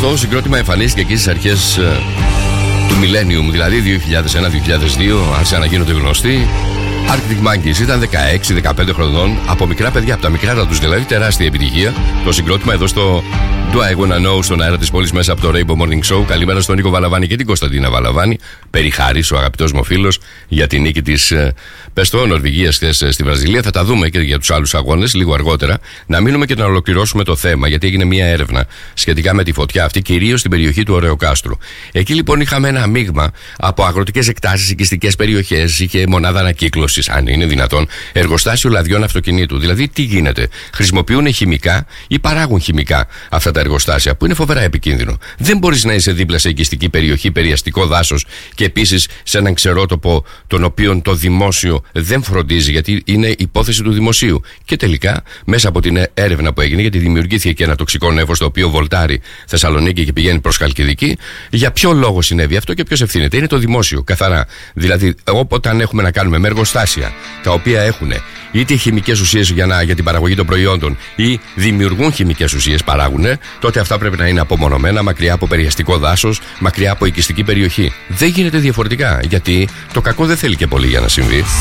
Αυτό συγκρότημα εμφανίστηκε εκεί στις αρχές του Millennium, δηλαδή 2001-2002, άρχισαν να γίνονται γνωστοί. Arctic Monkeys ήταν 16-15 χρονών, από μικρά παιδιά, από τα μικρά τους δηλαδή, τεράστια επιτυχία. Το συγκρότημα εδώ στο Do I Wanna Know, στον αέρα της πόλης, μέσα από το Rainbow Morning Show. Καλημέρα στον Νίκο Βαλαβάνη και την Κωνσταντίνα Βαλαβάνη. Περιχάρης, ο αγαπητός μου φίλος, για την νίκη της Νορβηγίας χθες στη Βραζιλία. Θα τα δούμε και για τους άλλους αγώνες λίγο αργότερα. Να μείνουμε και να ολοκληρώσουμε το θέμα, γιατί έγινε μια έρευνα σχετικά με τη φωτιά αυτή, κυρίως στην περιοχή του Ωρεοκάστρου. Εκεί λοιπόν είχαμε ένα μείγμα από αγροτικές εκτάσεις, οικιστικές περιοχές, είχε μονάδα ανακύκλωσης, αν είναι δυνατόν, εργοστάσιο λαδιών αυτοκινήτου. Δηλαδή, τι γίνεται, χρησιμοποιούν χημικά ή παράγουν χημικά αυτά τα εργοστάσια, που είναι φοβερά επικίνδυνο. Δεν μπορείς να είσαι δίπλα σε οικιστική περιοχή, περιαστικό δάσος και επίσης σε έναν ξερότοπο, τον οποίο το δημόσιο δεν φροντίζει, γιατί είναι υπόθεση του δημοσίου. Και τελικά, μέσα από την έρευνα που έγινε, γιατί δημιουργήθηκε και ένα τοξικό νέφος το οποίο βολτάρει Θεσσαλονίκη και πηγαίνει προς Χαλκιδική, για ποιο λόγο συνέβη αυτό και ποιος ευθύνεται? Είναι το δημόσιο, καθαρά. Δηλαδή, όταν έχουμε να κάνουμε με εργοστάσια τα οποία έχουν είτε χημικές ουσίες για την παραγωγή των προϊόντων ή δημιουργούν χημικές ουσίες, παράγουν, τότε αυτά πρέπει να είναι απομονωμένα, μακριά από περιαστικό δάσος, μακριά από οικιστική περιοχή. Δεν γίνεται διαφορετικά, γιατί το κακό δεν θέλει και πολύ για να συμβεί.